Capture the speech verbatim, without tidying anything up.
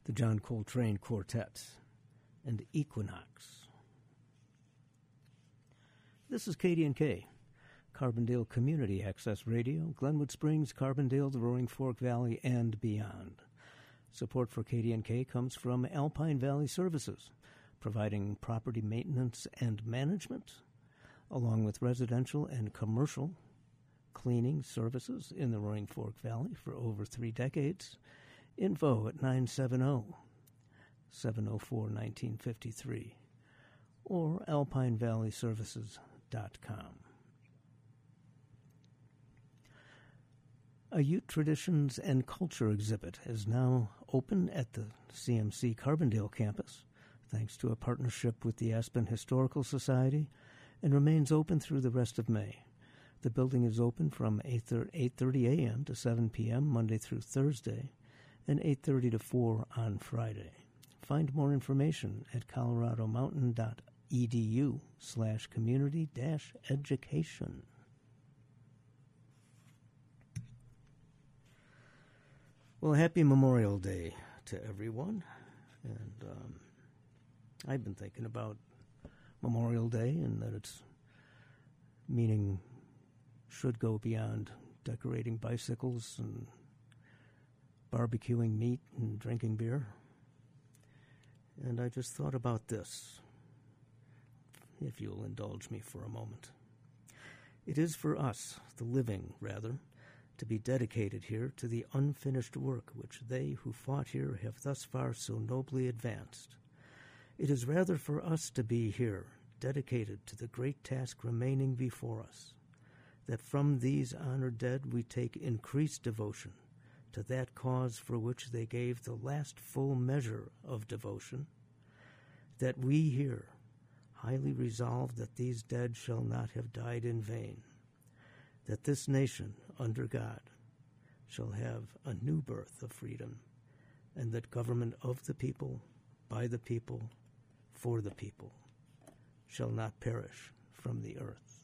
the John Coltrane Quartet, and Equinox. This is K D N K, Carbondale Community Access Radio, Glenwood Springs, Carbondale, the Roaring Fork Valley, and beyond. Support for K D N K comes from Alpine Valley Services, providing property maintenance and management, along with residential and commercial cleaning services in the Roaring Fork Valley for over three decades. Info at nine seven zero, seven zero four, one nine five three or alpine valley services dot com. A Ute Traditions and Culture exhibit is now open at the C M C Carbondale campus, thanks to a partnership with the Aspen Historical Society, and remains open through the rest of May. The building is open from eight thirty a.m. to seven p.m. Monday through Thursday, and eight thirty to four on Friday. Find more information at coloradomountain.edu slash community dash education. Well, happy Memorial Day to everyone. And um, I've been thinking about Memorial Day and that its meaning should go beyond decorating bicycles and barbecuing meat and drinking beer. And I just thought about this, if you'll indulge me for a moment. It is for us, the living, rather, to be dedicated here to the unfinished work which they who fought here have thus far so nobly advanced. It is rather for us to be here, dedicated to the great task remaining before us, that from these honored dead we take increased devotion to that cause for which they gave the last full measure of devotion, that we here highly resolve that these dead shall not have died in vain, that this nation, under God, shall have a new birth of freedom, and that government of the people, by the people, for the people, shall not perish from the earth.